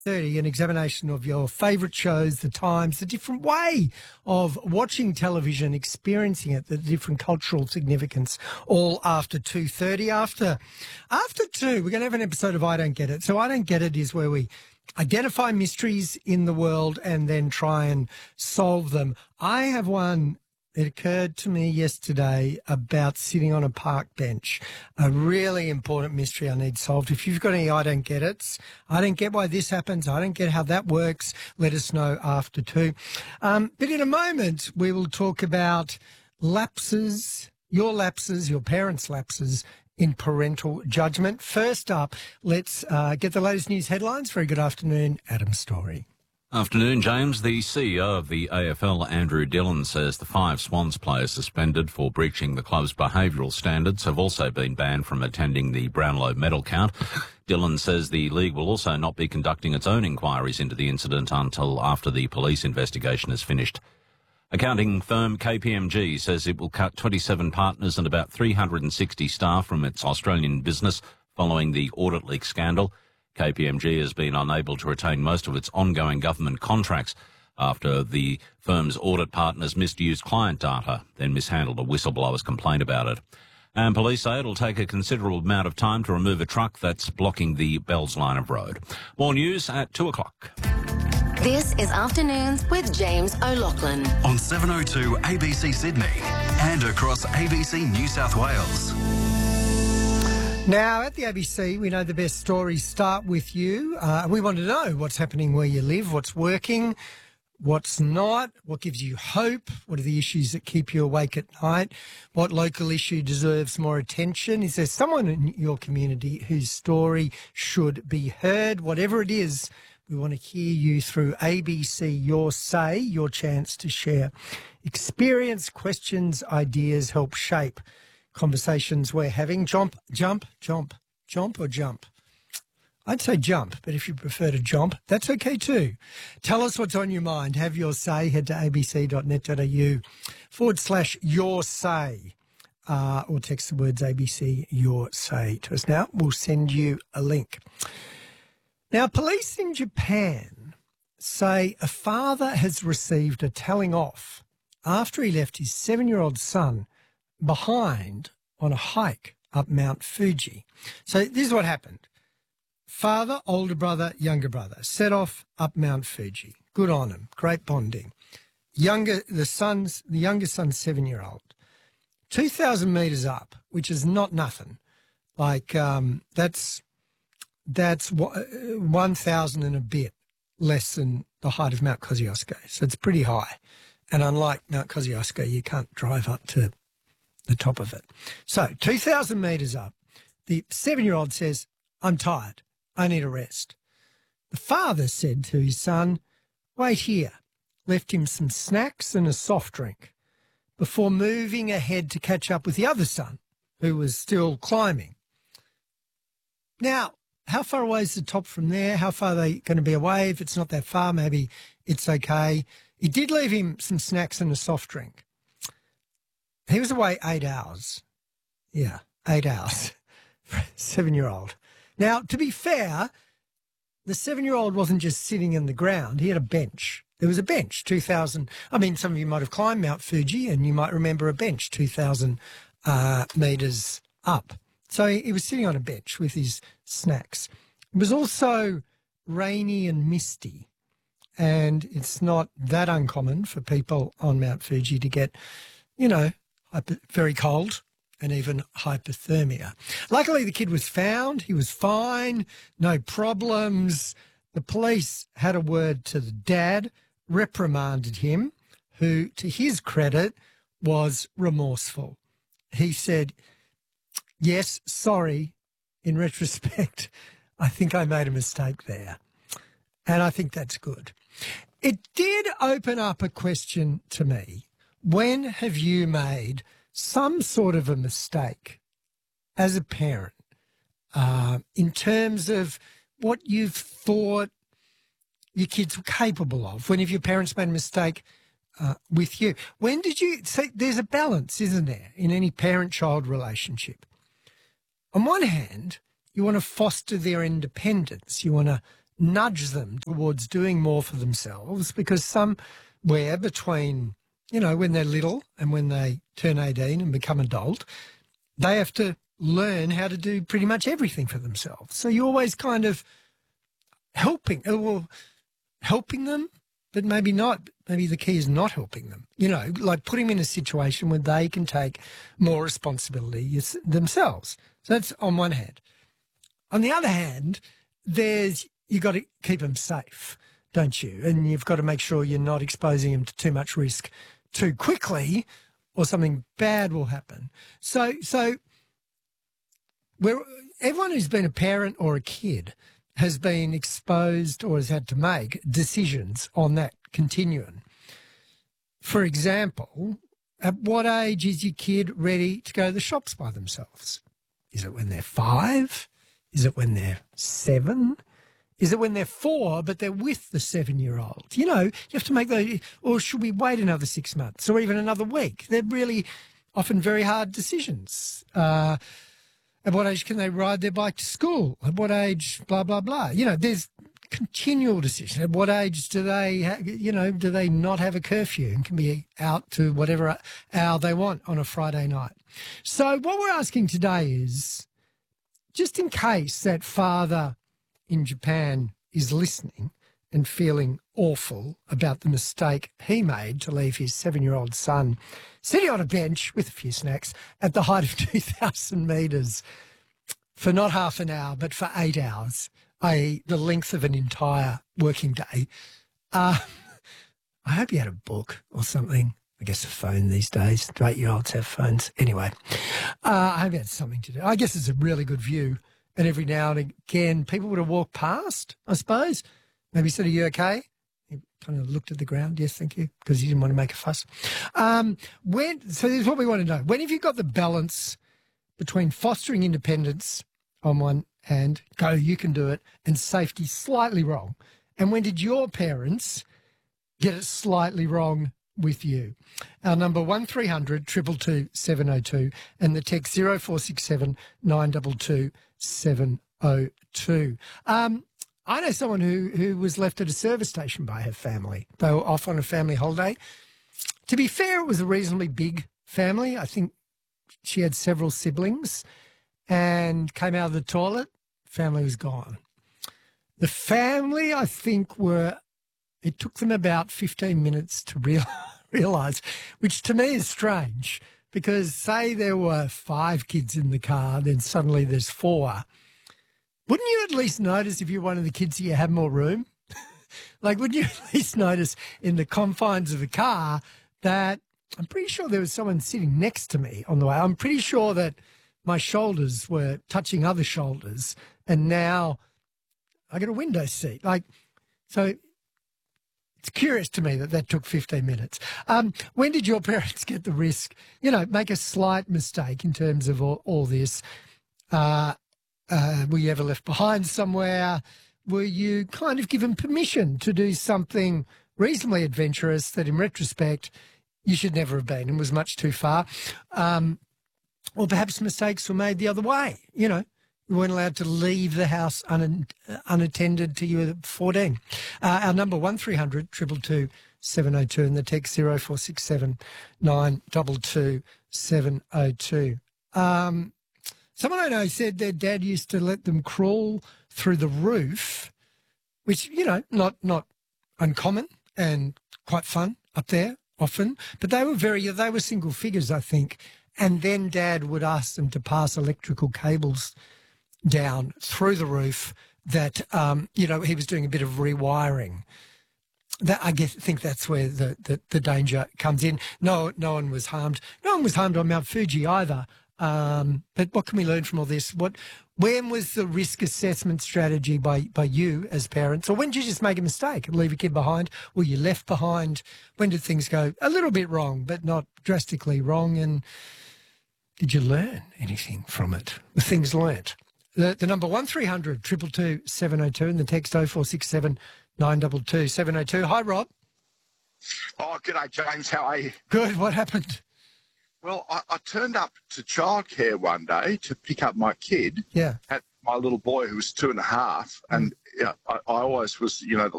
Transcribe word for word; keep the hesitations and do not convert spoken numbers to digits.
thirty, an examination of your favourite shows, the times, the different way of watching television, experiencing it, the different cultural significance, all after two thirty. After, after two, we're going to have an episode of I Don't Get It. So I Don't Get It is where we identify mysteries in the world and then try and solve them. I have one. It occurred to me yesterday about sitting on a park bench, a really important mystery I need solved. If you've got any I don't get it's, I don't get why this happens, I don't get how that works, let us know after two. Um, but in a moment, we will talk about lapses, your lapses, your parents' lapses in parental judgment. First up, let's uh, get the latest news headlines. Very good afternoon, Adam Story. Afternoon, James. The C E O of the A F L, Andrew Dillon, says the five Swans players suspended for breaching the club's behavioural standards have also been banned from attending the Brownlow medal count. Dillon says the league will also not be conducting its own inquiries into the incident until after the police investigation is finished. Accounting firm K P M G says it will cut twenty-seven partners and about three hundred sixty staff from its Australian business following the audit leak scandal. K P M G has been unable to retain most of its ongoing government contracts after the firm's audit partners misused client data, then mishandled a whistleblower's complaint about it. And police say it'll take a considerable amount of time to remove a truck that's blocking the Bells line of road. More news at two o'clock. This is Afternoons with James O'Loughlin. On seven oh two A B C Sydney and across A B C New South Wales. Now, at the A B C, we know the best stories start with you. Uh, we want to know what's happening where you live, what's working, what's not, what gives you hope, what are the issues that keep you awake at night, what local issue deserves more attention. Is there someone in your community whose story should be heard? Whatever it is, we want to hear you through A B C Your Say, your chance to share experience, questions, ideas, help shape conversations we're having. Jump, jump, jump, jump or jump? I'd say jump, but if you prefer to jump, that's okay too. Tell us what's on your mind. Have your say. Head to abc.net.au forward slash your say uh, or text the words A B C Your Say to us. Now, we'll send you a link. Now, police in Japan say a father has received a telling off after he left his seven-year-old son behind on a hike up Mount Fuji. So this is what happened. Father, older brother, younger brother set off up Mount Fuji. Good on them. Great bonding. Younger, the son's, the younger son's seven-year-old. two thousand metres up, which is not nothing. Like, um, that's, that's one thousand and a bit less than the height of Mount Kosciuszko. So it's pretty high. And unlike Mount Kosciuszko, you can't drive up to the top of it. So two thousand metres up, the seven-year-old says, I'm tired. I need a rest. The father said to his son, wait here, left him some snacks and a soft drink before moving ahead to catch up with the other son, who was still climbing. Now, how far away is the top from there? How far are they going to be away? If it's not that far, maybe it's okay. He did leave him some snacks and a soft drink. He was away eight hours. Yeah, eight hours for a seven-year-old. Now, to be fair, the seven-year-old wasn't just sitting in the ground. He had a bench. There was a bench, two thousand. I mean, some of you might have climbed Mount Fuji and you might remember a bench two thousand uh, metres up. So he was sitting on a bench with his snacks. It was also rainy and misty, and it's not that uncommon for people on Mount Fuji to get, you know, very cold and even hypothermia. Luckily, the kid was found. He was fine, no problems. The police had a word to the dad, reprimanded him, who, to his credit, was remorseful. He said, yes, sorry, in retrospect, I think I made a mistake there. And I think that's good. It did open up a question to me. When have you made some sort of a mistake as a parent uh, in terms of what you've thought your kids were capable of? When have your parents made a mistake uh, with you? When did you say there's a balance, isn't there, in any parent-child relationship? On one hand, you want to foster their independence. You want to nudge them towards doing more for themselves, because somewhere between, you know, when they're little and when they turn eighteen and become adult, they have to learn how to do pretty much everything for themselves. So you're always kind of helping, or helping them, but maybe not. Maybe the key is not helping them, you know, like putting them in a situation where they can take more responsibility themselves. So that's on one hand. On the other hand, there's, you got to keep them safe, don't you? And you've got to make sure you're not exposing them to too much risk too quickly, or something bad will happen. So, so we're, everyone who's been a parent or a kid has been exposed or has had to make decisions on that continuum. For example, at what age is your kid ready to go to the shops by themselves? Is it when they're five? Is it when they're seven? Is it when they're four, but they're with the seven-year-old? You know, you have to make those, or should we wait another six months or even another week? They're really often very hard decisions. Uh, at what age can they ride their bike to school? At what age, blah, blah, blah. You know, there's continual decision. At what age do they, ha- you know, do they not have a curfew and can be out to whatever hour they want on a Friday night? So what we're asking today is, just in case that father in Japan is listening and feeling awful about the mistake he made to leave his seven-year-old son sitting on a bench with a few snacks at the height of two thousand metres for not half an hour but for eight hours, that is the length of an entire working day. Uh, I hope you had a book or something. I guess a phone these days. Do eight-year-olds have phones? Anyway, uh, I hope you had something to do. I guess it's a really good view. And every now and again, people would have walked past, I suppose. Maybe said, are you okay? He kind of looked at the ground. Yes, thank you, because he didn't want to make a fuss. Um, when, so this is what we want to know. When have you got the balance between fostering independence on one hand, go, you can do it, and safety slightly wrong? And when did your parents get it slightly wrong with you? Our number one three hundred two two two seven oh two and the text zero four six seven nine two two seven oh two. Um, I know someone who, who was left at a service station by her family. They were off on a family holiday. To be fair, it was a reasonably big family. I think she had several siblings, and came out of the toilet, family was gone. The family, I think, were, it took them about fifteen minutes to real, realise, which to me is strange, because say there were five kids in the car, then suddenly there's four. Wouldn't you at least notice if you're one of the kids that you have more room? Like, wouldn't you at least notice in the confines of the car that I'm pretty sure there was someone sitting next to me on the way. I'm pretty sure that my shoulders were touching other shoulders, and now I got a window seat. Like, so it's curious to me that that took fifteen minutes. Um, when did your parents get the risk, you know, make a slight mistake in terms of all, all this? Uh, uh, were you ever left behind somewhere? Were you kind of given permission to do something reasonably adventurous that in retrospect you should never have been and was much too far? Um, or perhaps mistakes were made the other way, you know. You weren't allowed to leave the house un- unattended till you were fourteen. Uh, our number one three hundred two two two seven oh two and the text zero four six seven nine two two seven oh two. Um, someone I know said their dad used to let them crawl through the roof, which, you know, not not uncommon and quite fun up there often. But they were very, they were single figures, I think. And then Dad would ask them to pass electrical cables down through the roof that, um, you know, he was doing a bit of rewiring. That I guess think that's where the, the, the danger comes in. No, no one was harmed. No one was harmed on Mount Fuji either. Um, but what can we learn from all this? What, when was the risk assessment strategy by, by you as parents? Or when did you just make a mistake and leave a kid behind? Were you left behind? When did things go a little bit wrong, but not drastically wrong? And did you learn anything from it? The things learnt. The, the number one three hundred two two two seven oh two and the text oh four six seven nine two two seven oh two. Hi, Rob. Oh, g'day, James. How are you? Good. What happened? Well, I, I turned up to childcare one day to pick up my kid. Yeah. At my little boy who was two and a half, and yeah, I, I always was, you know,